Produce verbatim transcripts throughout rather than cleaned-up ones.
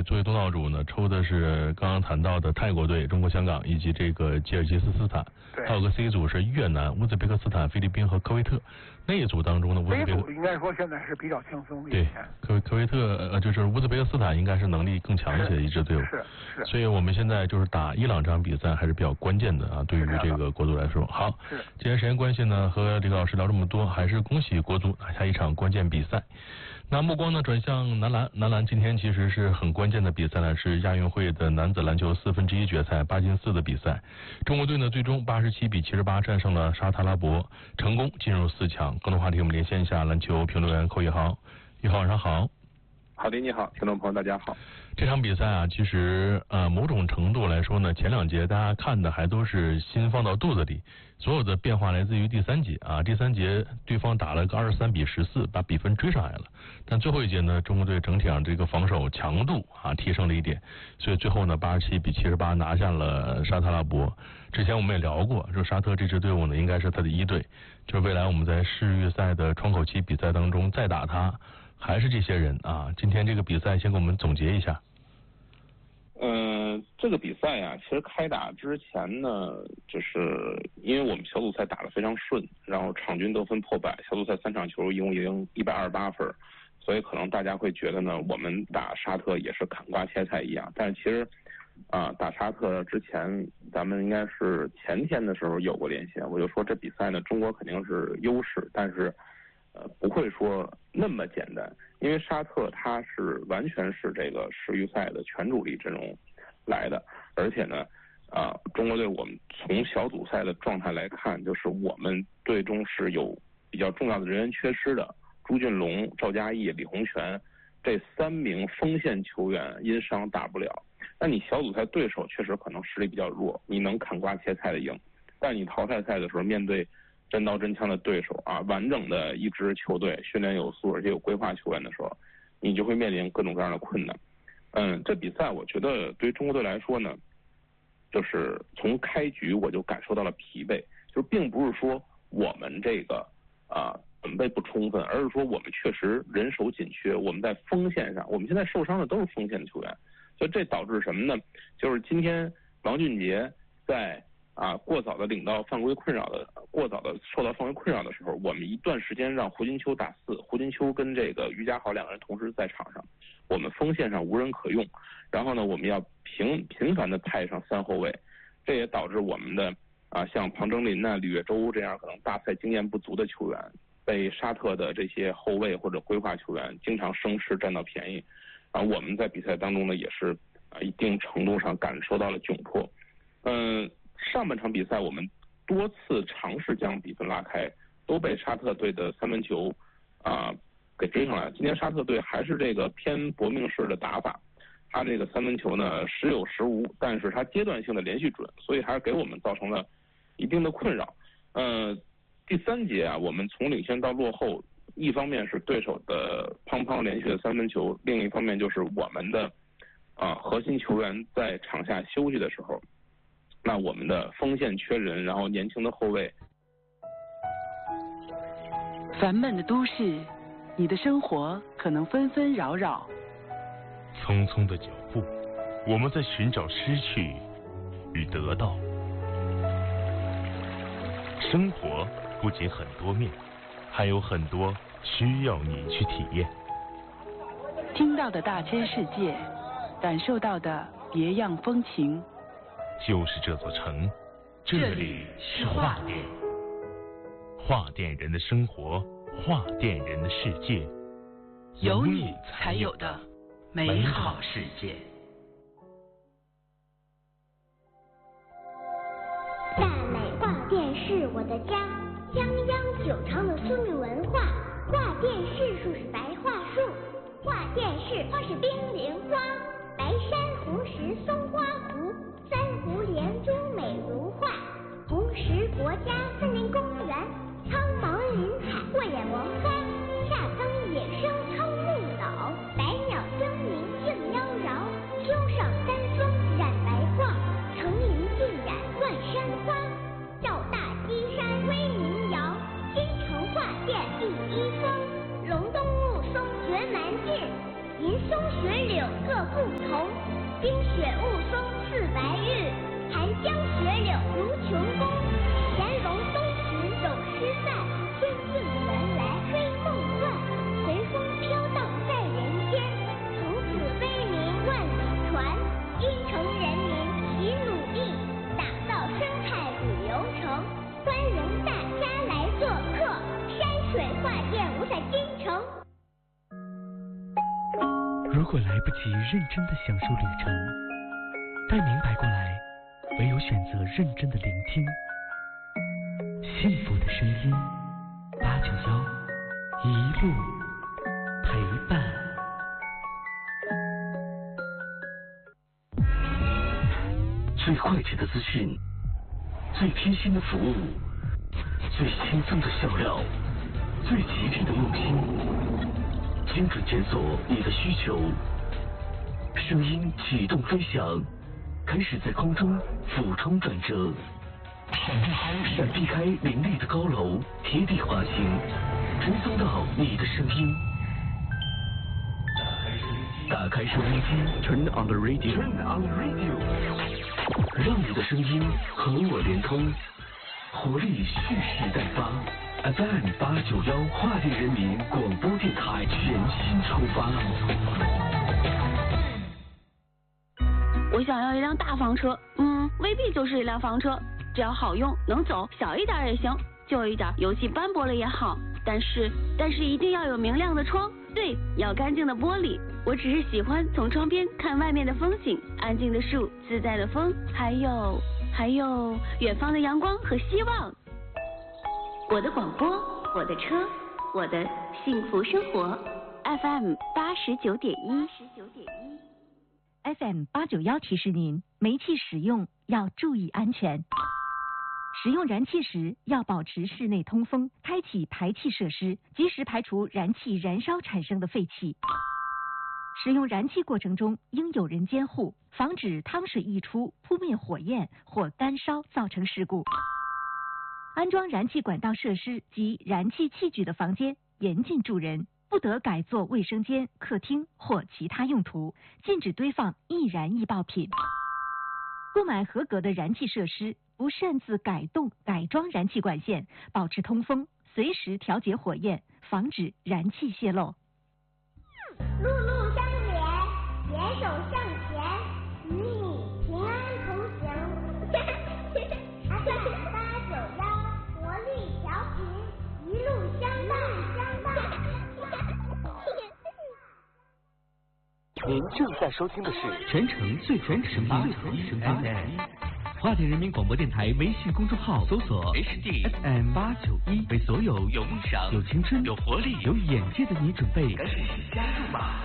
作为东道主呢，抽的是刚刚谈到的泰国队、中国香港以及这个吉尔吉斯斯坦，还有个 C 组是越南、乌兹别克斯坦、菲律宾和科威特。那一组当中呢，乌兹别克应该说现在是比较轻松的。 对，科科威特呃就是乌兹别克斯坦应该是能力更强一些的一支队伍。 是是。 所以我们现在就是打伊朗这场比赛还是比较关键的啊，对于这个国足来说。好，既然时间关系呢，和李老师聊这么多，还是恭喜国足拿下一场关键比赛。那目光呢转向男篮，男篮今天其实是很关键的比赛呢，是亚运会的男子篮球四分之一决赛八进四的比赛。中国队呢最终八十七比七十八战胜了沙特阿拉伯，成功进入四强。更多话题我们连线一下篮球评论员寇一豪。一豪晚上好。 好的，你好，听众朋友大家好。 这场比赛啊，其实呃某种程度来说呢，前两节大家看的还都是心放到肚子里，所有的变化来自于第三节啊，第三节对方打了个二十三比十四，把比分追上来了。但最后一节呢，中国队整体上这个防守强度啊提升了一点，所以最后呢八十七比七十八拿下了沙特阿拉伯。之前我们也聊过，说沙特这支队伍呢应该是他的一队，就是未来我们在世预赛的窗口期比赛当中再打他，还是这些人啊。今天这个比赛先给我们总结一下。 嗯、呃，这个比赛呀、啊，其实开打之前呢，就是因为我们小组赛打得非常顺，然后场均得分破百，小组赛三场球一共赢一百二十八分，所以可能大家会觉得呢，我们打沙特也是砍瓜切菜一样。但是其实啊、呃，打沙特之前，咱们应该是前天的时候有过连线，我就说这比赛呢，中国肯定是优势，但是呃不会说那么简单。因为沙特它是完全是这个世预赛的全主力阵容来的，而且呢，啊、呃，中国队我们从小组赛的状态来看，就是我们队中是有比较重要的人员缺失的，朱俊龙、赵嘉译、李洪权这三名锋线球员因伤打不了。那你小组赛对手确实可能实力比较弱，你能砍瓜切菜的赢，但你淘汰赛的时候面对真刀真枪的对手啊，完整的一支球队，训练有素而且有规划球员的时候，你就会面临各种各样的困难。嗯，这比赛我觉得对于中国队来说呢，就是从开局我就感受到了疲惫，就并不是说我们这个啊准备不充分，而是说我们确实人手紧缺，我们在锋线上，我们现在受伤的都是锋线的球员，所以这导致什么呢？就是今天王俊杰在啊，过早的领到犯规困扰的，过早的受到犯规困扰的时候，我们一段时间让胡金秋打四，胡金秋跟这个于家豪两个人同时在场上，我们锋线上无人可用，然后呢，我们要频频繁的派上三后卫，这也导致我们的啊，像庞征林啊、李月洲这样可能大赛经验不足的球员，被沙特的这些后卫或者规划球员经常生吃占到便宜，啊，我们在比赛当中呢，也是啊一定程度上感受到了窘迫，嗯、呃。上半场比赛我们多次尝试将比分拉开，都被沙特队的三分球啊、呃、给追上来。今天沙特队还是这个偏搏命式的打法，他这个三分球呢时有时无，但是他阶段性的连续准，所以还是给我们造成了一定的困扰。呃，第三节啊，我们从领先到落后，一方面是对手的砰砰连续的三分球，另一方面就是我们的啊、呃、核心球员在场下休息的时候。那我们的锋线缺人，然后年轻的后卫。 烦闷的都市，你的生活可能纷纷扰扰。 匆匆的脚步，我们在寻找失去与得到。生活不仅很多面，还有很多需要你去体验。 听到的大千世界，感受到的别样风情。 就是这座城，这里是画店，画店人的生活，画店人的世界， 有你才有的美好世界。 大美画店是我的家，泱泱久长的苏米文化。画店是树是白桦树，画店是花是冰莲花，白珊瑚石松花湖。三湖连珠美如画，红石国家森林公园，苍茫林海慧眼王花，夏耕野生超牧岛，百鸟争鸣竞妖娆，秋上三峰染白桦，层林尽染冠山花，照大基山威名扬，京城画店第一峰，龙东雾松绝蛮劲，银松雪柳各果来不及认真的享受旅程，待明白过来，唯有选择认真的聆听。幸福的声音，八九幺，一路陪伴。最快捷的资讯，最贴心的服务，最轻松的笑料，最吉利的用心，精准检索你的需求，声音启动飞翔，开始在空中俯冲转折，闪避开林立的高楼，贴地滑行，追踪到你的声音。打开收音机 ，Turn on the radio，Turn on the radio， 让你的声音和我连通，活力蓄势待发。F M 八九幺华电人民广播电台全新出发。 我想要一辆大房车，嗯，未必就是一辆房车，只要好用能走，小一点也行，旧一点油漆斑驳了也好，但是但是一定要有明亮的窗，对，要干净的玻璃。我只是喜欢从窗边看外面的风景，安静的树，自在的风，还有还有远方的阳光和希望。我的广播，我的车，我的幸福生活。F M 八十九点一，十九点一。 F M 八九幺提示您，煤气使用要注意安全。使用燃气时要保持室内通风，开启排气设施，及时排除燃气燃烧产生的废气。使用燃气过程中应有人监护，防止汤水溢出扑灭火焰或干烧造成事故。安装燃气管道设施及燃气器具的房间严禁住人，不得改作卫生间、客厅或其他用途，禁止堆放易燃易爆品。购买合格的燃气设施，不擅自改动、改装燃气管线，保持通风，随时调节火焰，防止燃气泄漏。 路路相连，携手向前，与你平安同行。F M 八九幺，活力调频，一路相伴，相伴。 您正在收听的是全城最全声音 F M 华电人民广播电台微信公众号，搜索 H D F M 八九一，为所有有梦想、有青春、有活力、有眼界的你准备。赶紧加入吧！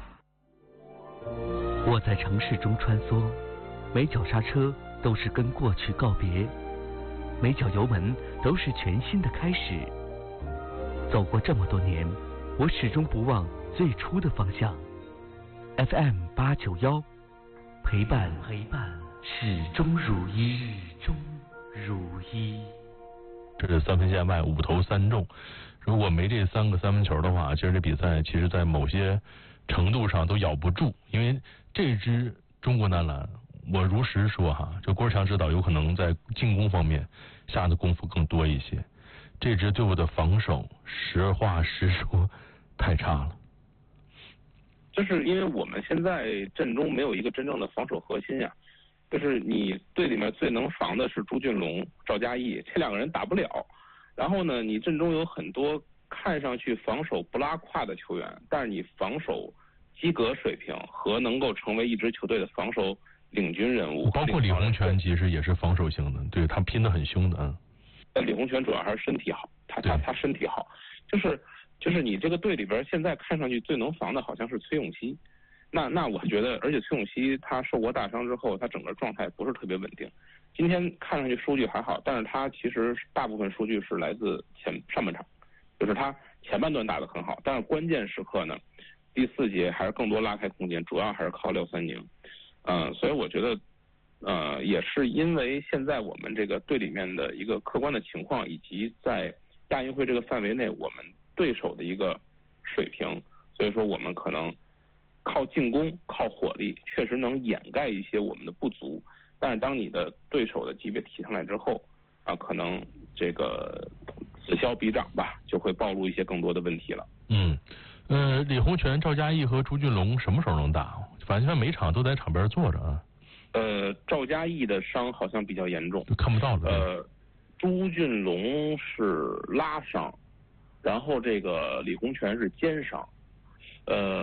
我在城市中穿梭，每脚刹车都是跟过去告别，每脚油门都是全新的开始。走过这么多年，我始终不忘最初的方向。F M 八九幺，陪伴陪伴。始终如一，始终如一。 这是三分线外五投三中，如果没这三个三分球的话，其实这比赛其实在某些程度上都咬不住。因为这支中国男篮，我如实说哈，这郭士强指导有可能在进攻方面下的功夫更多一些。这支队伍的防守，实话实说太差了。 就是因为我们现在阵中没有一个真正的防守核心呀。就是你队里面最能防的是朱俊龙、赵嘉译，这两个人打不了。然后呢，你阵中有很多看上去防守不拉胯的球员，但是你防守及格水平和能够成为一支球队的防守领军人物。 包括李洪权其实也是防守型的，对他拼得很凶的。嗯。 但李洪权主要还是身体好，他他他身体好，就是就是你这个队里边现在看上去最能防的好像是崔永熙。那那我觉得，而且崔永熙他受过大伤之后，他整个状态不是特别稳定。今天看上去数据还好，但是他其实大部分数据是来自前上半场，就是他前半段打得很好，但是关键时刻呢，第四节还是更多拉开空间，主要还是靠廖三宁。嗯、呃，所以我觉得，呃，也是因为现在我们这个队里面的一个客观的情况，以及在亚运会这个范围内我们对手的一个水平，所以说我们可能。靠进攻、靠火力，确实能掩盖一些我们的不足。但是当你的对手的级别提上来之后，啊，可能这个此消彼长吧，就会暴露一些更多的问题了。 嗯，呃，李洪权、赵嘉译和朱俊龙什么时候能打？反正他每场都在场边坐着啊。 呃，赵嘉译的伤好像比较严重， 看不到了。 呃，朱俊龙是拉伤，然后这个李洪权是肩伤。呃，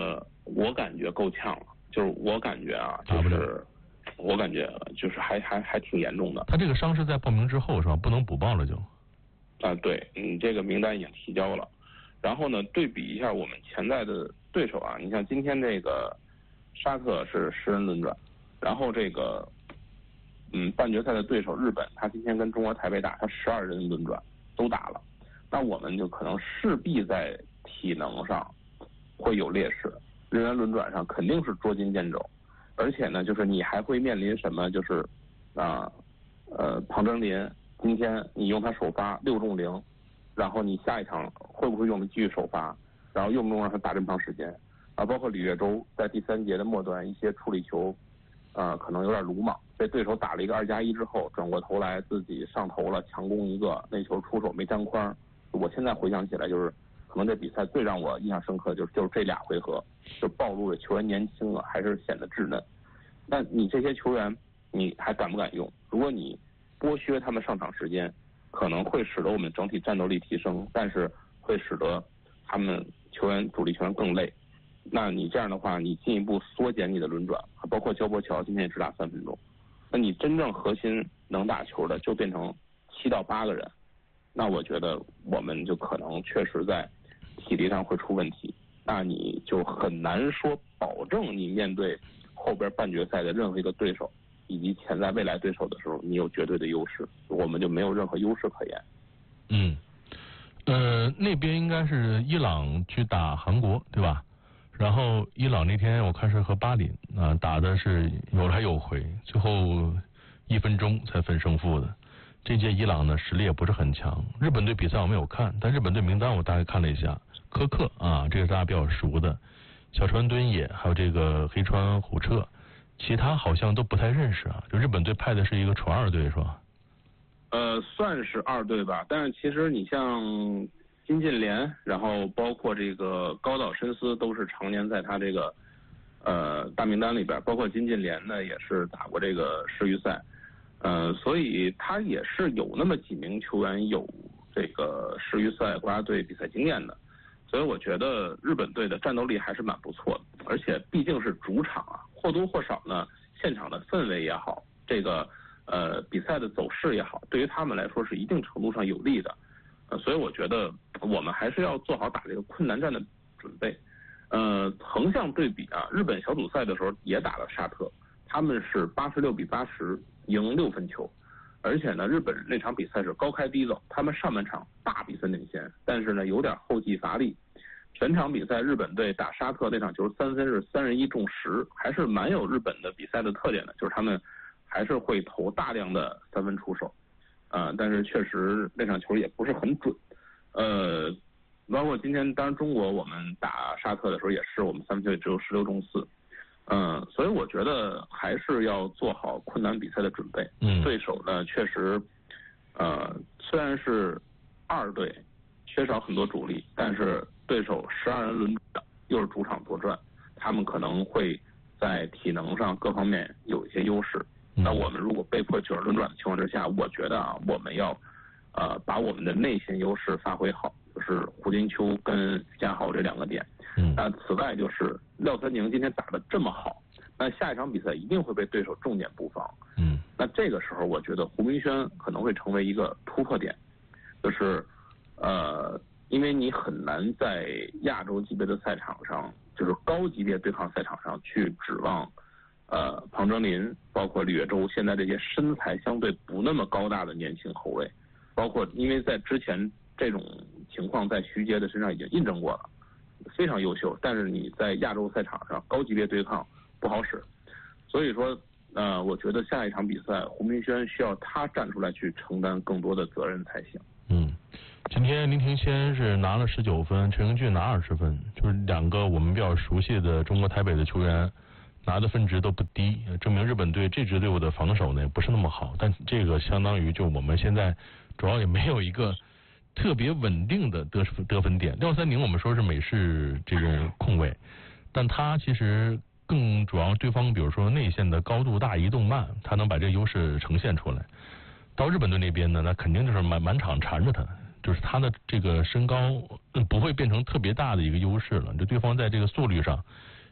我感觉够呛了，就是我感觉啊，就是我感觉就是还还还挺严重的。 他这个伤是在报名之后是吧？不能补报了就。 啊，对，嗯，这个名单已经提交了。然后呢，对比一下我们潜在的对手啊，你像今天这个沙特是十人轮转，然后这个嗯半决赛的对手日本，他今天跟中国台北打，他十二人轮转都打了，那我们就可能势必在体能上会有劣势，人员轮转上肯定是捉襟见肘，而且呢，就是你还会面临什么，就是啊呃庞征林今天你用他首发六中零。然后你下一场会不会用的继续首发，然后用不用让他打这么长时间，啊，包括李月洲在第三节的末端一些处理球，呃，可能有点鲁莽，被对手打了一个二加一之后，转过头来自己上头了，强攻一个，那球出手没沾框。我现在回想起来，就是可能这比赛最让我印象深刻就是就是这俩回合，就暴露了球员年轻啊，还是显得稚嫩。那你这些球员你还敢不敢用？如果你剥削他们上场时间，可能会使得我们整体战斗力提升，但是会使得他们球员主力球员更累。那你这样的话，你进一步缩减你的轮转，包括焦博乔今天也只打三分钟，那你真正核心能打球的就变成七到八个人，那我觉得我们就可能确实在体力上会出问题，那你就很难说保证你面对后边半决赛的任何一个对手以及潜在未来对手的时候，你有绝对的优势，我们就没有任何优势可言。 嗯，呃，那边应该是伊朗去打韩国，对吧？然后伊朗那天我看是和巴林啊、呃、打的是有来有回，最后一分钟才分胜负的。这届伊朗呢实力也不是很强。日本队比赛我没有看，但日本队名单我大概看了一下，科克啊，这个大家比较熟的，小川敦也，还有这个黑川虎彻。其他好像都不太认识啊，就日本队派的是一个纯二队是吧？ 呃，算是二队吧，但是其实你像金近廉，然后包括这个高岛伸司都是常年在他这个呃大名单里边，包括金近廉呢也是打过这个世预赛，呃，所以他也是有那么几名球员有这个世预赛国家队比赛经验的。所以我觉得日本队的战斗力还是蛮不错的，而且毕竟是主场啊，或多或少呢，现场的氛围也好，这个呃比赛的走势也好，对于他们来说是一定程度上有利的。呃，所以我觉得我们还是要做好打这个困难战的准备。呃，横向对比啊，日本小组赛的时候也打了沙特，他们是八十六比八十赢六分球。而且呢，日本那场比赛是高开低走，他们上半场大比分领先，但是呢有点后继乏力。全场比赛日本队打沙特那场球三分是三十一中十，还是蛮有日本的比赛的特点的，就是他们还是会投大量的三分出手，啊、呃，但是确实那场球也不是很准，呃，包括今天当然中国我们打沙特的时候也是我们三分球只有十六中四。嗯，所以我觉得还是要做好困难比赛的准备。 嗯， 对手呢确实，呃，虽然是二队，缺少很多主力，但是对手十二人轮转，又是主场作战，他们可能会在体能上各方面有一些优势。 嗯、 那我们如果被迫九人轮转的情况之下，我觉得啊，我们要呃把我们的内线优势发挥好，就是胡金秋跟于家豪这两个点。 嗯， 那此外就是廖三宁今天打得这么好，那下一场比赛一定会被对手重点布防。 嗯， 那这个时候我觉得胡明轩可能会成为一个突破点，就是呃，因为你很难在亚洲级别的赛场上，就是高级别对抗赛场上去指望呃庞征林，包括李月洲现在这些身材相对不那么高大的年轻后卫，包括因为在之前这种情况在徐杰的身上已经印证过了。非常优秀，但是你在亚洲赛场上高级别对抗不好使，所以说呃，我觉得下一场比赛胡明轩需要他站出来去承担更多的责任才行。 嗯，今天林庭谦是拿了十九分，陈英俊拿二十分，就是两个我们比较熟悉的中国台北的球员拿的分值都不低，证明日本队这支队伍的防守呢也不是那么好，但这个相当于就我们现在主要也没有一个特别稳定的得得分点。廖三宁我们说是美式这种控卫，但他其实更主要对方比如说内线的高度大移动慢，他能把这个优势呈现出来。到日本队那边呢，那肯定就是满满场缠着他，就是他的这个身高不会变成特别大的一个优势了，这对方在这个速率上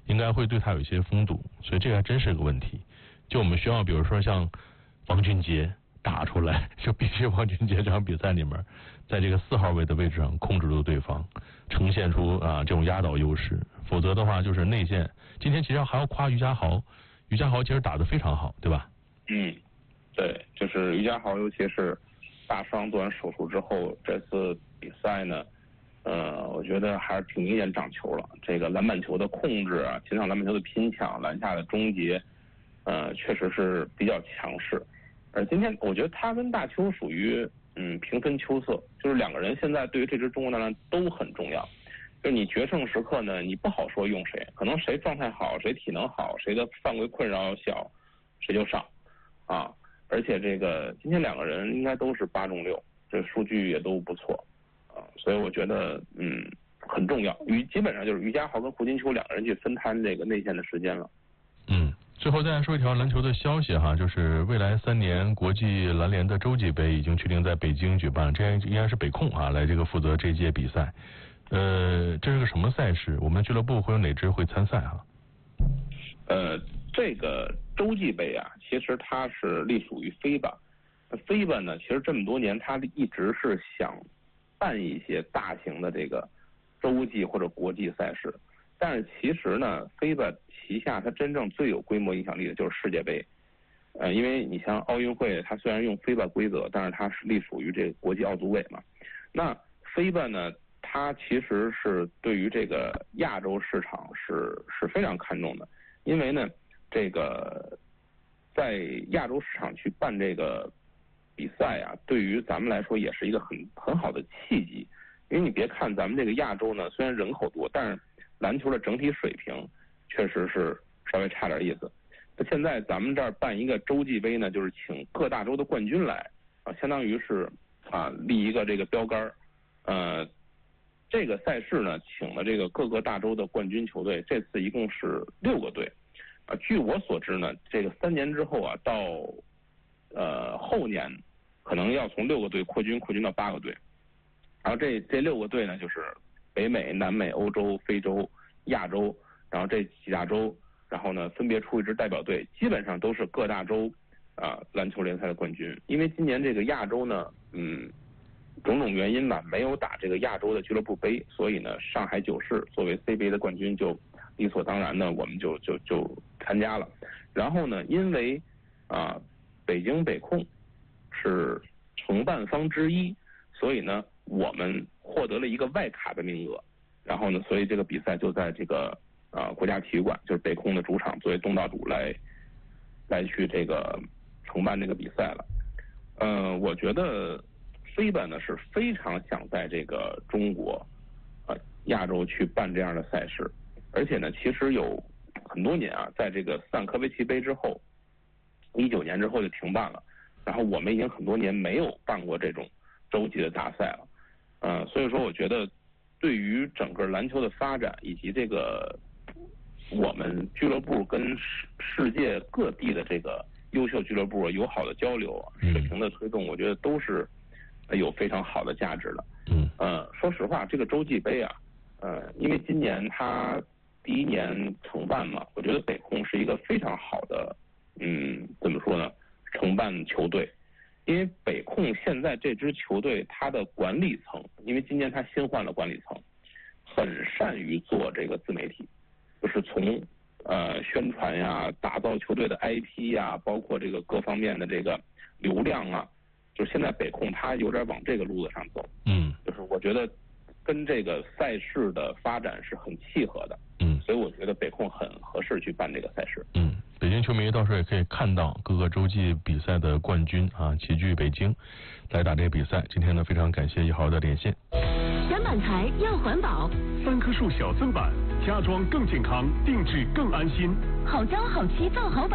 应该会对他有一些封堵，所以这个还真是个问题。就我们需要，比如说像王俊杰打出来，就必须王俊杰这场比赛里面，在这个四号位的位置上控制住对方，呈现出啊这种压倒优势。否则的话，就是内线。今天其实还要夸于家豪，于家豪其实打得非常好，对吧？ 嗯，对，就是于家豪，尤其是大伤做完手术之后，这次比赛呢，呃，我觉得还是挺明显长球了。这个篮板球的控制啊，前场篮板球的拼抢，篮下的终结，呃，确实是比较强势。而今天我觉得他跟大邱属于嗯平分秋色，就是两个人现在对于这支中国男篮都很重要。就是你决胜时刻呢，你不好说用谁，可能谁状态好，谁体能好，谁的犯规困扰小，谁就上啊。而且这个今天两个人应该都是八中六，这数据也都不错啊，所以我觉得嗯很重要。于基本上就是于家豪跟胡金秋两个人去分摊这个内线的时间了。 嗯，最后再来说一条篮球的消息哈，就是未来三年国际篮联的洲际杯已经确定在北京举办，这样应该是北控啊来这个负责这届比赛。呃，这是个什么赛事？我们俱乐部会有哪支会参赛哈？ 呃，这个洲际杯啊，其实它是隶属于 F I B A。F I B A 呢，其实这么多年它一直是想办一些大型的这个洲际或者国际赛事，但是其实呢 ，F I B A 旗下它真正最有规模影响力的就是世界杯。呃，因为你像奥运会，它虽然用 F I B A 规则，但是它是隶属于这个国际奥组委嘛。那 F I B A 呢？它其实是对于这个亚洲市场是是非常看重的，因为呢，这个在亚洲市场去办这个比赛啊，对于咱们来说也是一个很很好的契机。因为你别看咱们这个亚洲呢，虽然人口多，但是篮球的整体水平确实是稍微差点意思。那现在咱们这儿办一个洲际杯呢，就是请各大洲的冠军来啊，相当于是啊立一个这个标杆，呃。这个赛事呢，请了这个各个大洲的冠军球队，这次一共是六个队，啊，据我所知呢，这个三年之后啊，到呃后年可能要从六个队扩军扩军到八个队，然后这这六个队呢，就是北美、南美、欧洲、非洲、亚洲，然后这几大洲，然后呢分别出一支代表队，基本上都是各大洲啊篮球联赛的冠军。因为今年这个亚洲呢，嗯。种种原因吧，没有打这个亚洲的俱乐部杯，所以呢，上海九世作为 C B A 的冠军，就理所当然的我们就就就参加了。然后呢，因为啊，北京北控是承办方之一，所以呢，我们获得了一个外卡的名额。然后呢，所以这个比赛就在这个啊国家体育馆，就是北控的主场，作为东道主来来去这个承办这个比赛了。嗯、呃，我觉得。F I B A 呢是非常想在这个中国、呃亚洲去办这样的赛事，而且呢，其实有很多年啊，在这个斯坦科维奇杯之后，一九年之后就停办了，然后我们已经很多年没有办过这种洲际的大赛了，呃，所以说我觉得对于整个篮球的发展以及这个我们俱乐部跟世世界各地的这个优秀俱乐部友好的交流、水平的推动，我觉得都是。有非常好的价值的， 嗯， 呃，说实话，这个洲际杯啊，呃，因为今年它第一年承办嘛，我觉得北控是一个非常好的，嗯，怎么说呢，承办球队，因为北控现在这支球队它的管理层，因为今年它新换了管理层，很善于做这个自媒体，就是从呃宣传呀、打造球队的 I P 呀，包括这个各方面的这个流量啊。就是现在北控它有点往这个路子上走， 嗯， 就是我觉得跟这个赛事的发展是很契合的， 嗯， 所以我觉得北控很合适去办这个赛事。 嗯，北京球迷到时候也可以看到各个洲际比赛的冠军啊齐聚北京来打这个比赛。今天呢，非常感谢一豪的连线。 展板台要环保， 三棵树小增板，加装更健康，定制更安心。 好胶好漆造好板。